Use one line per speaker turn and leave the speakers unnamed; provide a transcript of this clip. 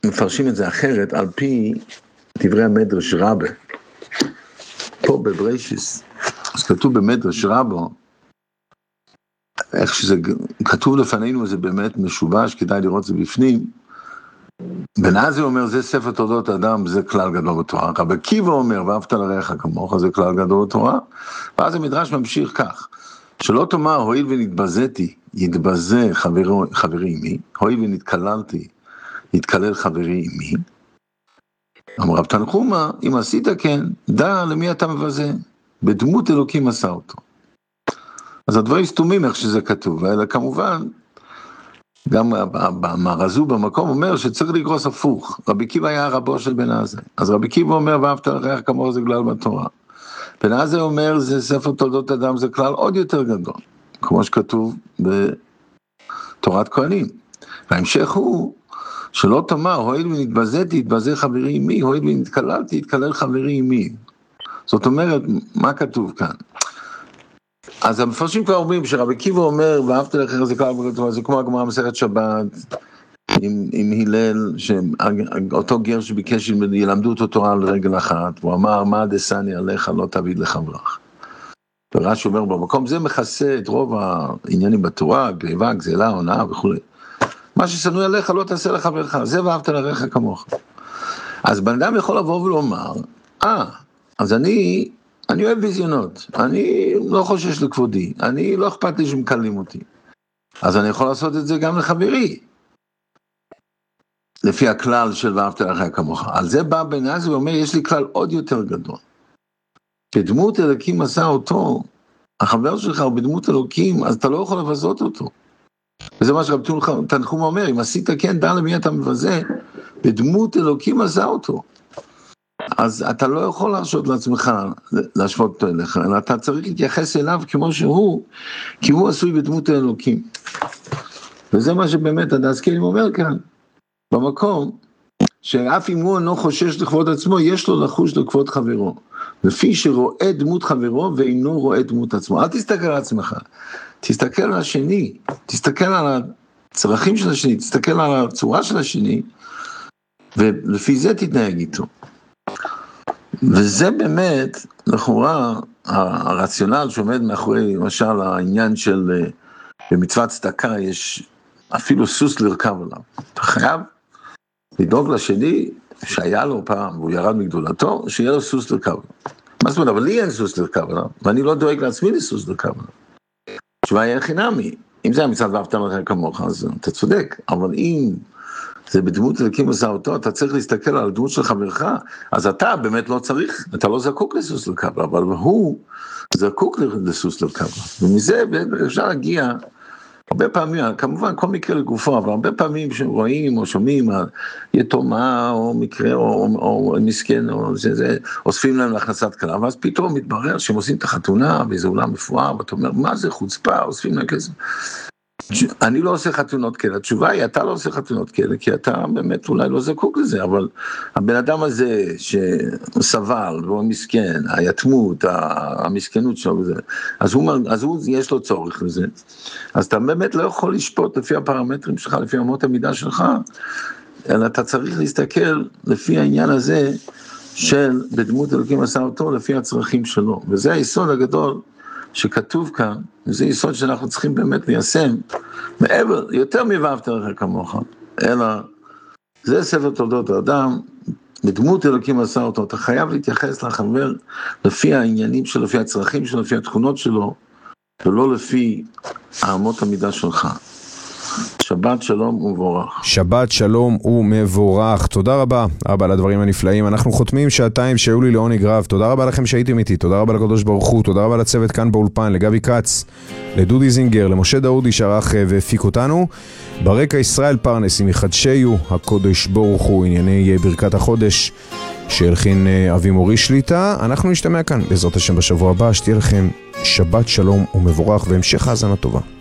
מפרשים את זה אחרת על פי דברי המדרש רבה. פה בבריישיס, אז כתוב במדרש רבו, איך שזה כתוב לפנינו, זה באמת משובש, כדאי לראות זה בפנים. בנאזי אומר, זה ספר תולדות האדם, זה כלל גדול בתורה. רבי עקיבא אומר, ואהבת לרעך כמוך, זה כלל גדול בתורה. ואז המדרש ממשיך כך, שלא תאמר, הואיל ונתבזיתי, יתבזה חברי עמי, הואיל ונתקללתי, יתקלל חברי עמי. אמר רב תנחומא, אם עשית כן, דע למי אתה מבזה, בדמות אלוקים עשה אותו. אז הדברים סתומים איך שזה כתוב, אלא כמובן, גם המרזו במקום אומר שצריך לגרוס הפוך. רבי עקיבא היה רבו של בנאזי, אז רבי עקיבא אומר, ואהבת לרעך כמוך זה כלל בתורה. בנאזי אומר, זה ספר תולדות אדם, זה כלל עוד יותר גדול, כמו שכתוב בתורת כהנים. וההמשך הוא, שלא תאמר, הואיל ונתבזיתי, יתבזה חברי עמי, הואיל ונתקללתי, יתקלל חברי עמי. זאת אומרת, מה כתוב כאן? אז המפרשים כבר אומרים שרבי עקיבא אומר, ואהבת לרעך זה כלל בתורה, זה כמו הגמרא מסכת שבת, עם הלל, אותו גר שביקש ילמדו אותו תורה על רגל אחת, הוא אמר, מה דסני עליך לא תביד לחברך. ורש"י אומר, במקום זה מכסה את רוב העניינים בתורה, גריבה, גזלה, הונאה וכו'. מה ששנוא עליך לא תעשה לחברך, זה ואהבת לרעך כמוך. אז בן אדם יכול לבוא ולומר, אז אני אוהב ביזיונות, אני לא חושש לכבודי, אני לא אכפת לי שמקלים אותי. אז אני יכול לעשות את זה גם לחברי. לפי הכלל של ואהבת לרעך כמוך. על זה בא בנאזי ואומר, יש לי כלל עוד יותר גדול. בדמות אלוקים עשה אותו, החבר שלך הוא בדמות אלוקים, אז אתה לא יכול לבזות אותו. וזה מה שרב תנחומא אומר, אם עשית כן, דע למי אתה מבזה, בדמות אלוקים עשה אותו. אז אתה לא יכול להרשות לעצמך להשוות אותו אליך, אלא אתה צריך להתייחס אליו כמו שהוא, כי הוא עשוי בדמות האלוקים. וזה מה שבאמת הדסקלים אומר כאן, במקום, שאף אם הוא אינו חושש לכבוד עצמו, יש לו לחוש לכבוד חברו. לפי שרואה דמות חברו ואינו רואה דמות עצמו. אל תסתכל על עצמך, תסתכל על השני, תסתכל על הצרכים של השני, תסתכל על הצורה של השני, ולפי זה תתנהג איתו. וזה באמת, לכאורה, הרציונל שעומד מאחורי, למשל, העניין של במצוות צדקה, יש אפילו סוס לרכב עליו. אתה חייב לדאוג לשני, שהיה לו פעם, והוא ירד מגדולתו, שיהיה לו סוס לרכב עליו. מה זאת אומרת, אבל לי אין סוס לרכב עליו, ואני לא דואג לעצמי לסוס לרכב עליו. תשובה יהיה חינמי. אם זה המצוות ואהבת לרעך כמוך, אז אתה צודק, אבל אם זה בדמות אלוקים עשה אותו, אתה צריך להסתכל על הדמות של חברך, אז אתה באמת לא צריך, אתה לא זקוק לסוס לרכב, אבל הוא זקוק לסוס לרכב. ומזה אפשר להגיע, הרבה פעמים, כמובן כל מקרה לגופו, אבל הרבה פעמים שרואים או שומעים על יתומה או מקרה או מסכן, או זה, אוספים להם להכנסת כלה, ואז פתאום מתברר שהם עושים את החתונה באיזה אולם מפואר, ואתה אומר, מה זה חוצפה, אוספים להם כסף. אני לא עושה חתונות כאלה, התשובה היא, אתה לא עושה חתונות כאלה, כי אתה באמת אולי לא זקוק לזה, אבל הבן אדם הזה שסבל, והוא מסכן, היתמות, המסכנות שלו וזה, אז הוא יש לו צורך לזה, אז אתה באמת לא יכול לשפוט לפי הפרמטרים שלך, לפי אמות המידה שלך, אלא אתה צריך להסתכל לפי העניין הזה, של בדמות אלוקים עשה אותו, לפי הצרכים שלו, וזה היסוד הגדול, שכתוב כאן, וזה יסוד שאנחנו צריכים באמת ליישם, מעבר, יותר מ"ואהבת לרעך כמוך, אלא זה ספר תולדות האדם, בדמות אלוקים עשה אותו, אתה חייב להתייחס לחבר לפי העניינים שלו, לפי הצרכים שלו, לפי התכונות שלו, ולא לפי אמות המידה שלך. שבת שלום ומבורך.
שבת שלום ומבורך. תודה רבה, אבא, על הדברים הנפלאים. אנחנו חותמים שעתיים שהיו לי לעונג רב. תודה רבה לכם שהייתם איתי. תודה רבה לקדוש ברוך הוא. תודה רבה לצוות כאן באולפן, לגבי קץ, לדודי זינגר, למשה דאודי שערך והפיק אותנו. ברקע ישראל פרנס עם מחדשיו הקודש ברוך הוא, ענייני ברכת החודש שהלחין אבי מורי שליטה. אנחנו נשתמע כאן בעזרת השם בשבוע הבא. שתהיה לכם שבת שלום ומבורך והמשך האזנה טובה.